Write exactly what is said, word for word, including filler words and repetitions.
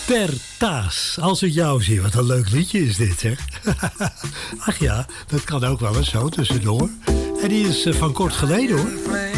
Per Taas, als ik jou zie. Wat een leuk liedje is dit, hè? Ach ja, dat kan ook wel eens zo tussendoor. En die is van kort geleden, hoor.